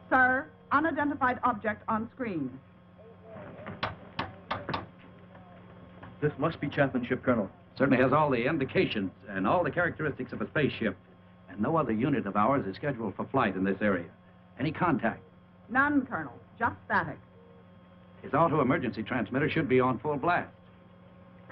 Sir, unidentified object on screen. This must be Chapman's ship, Colonel. Certainly has all the indications and all the characteristics of a spaceship. And no other unit of ours is scheduled for flight in this area. Any contact? None, Colonel. Just static. His auto emergency transmitter should be on full blast.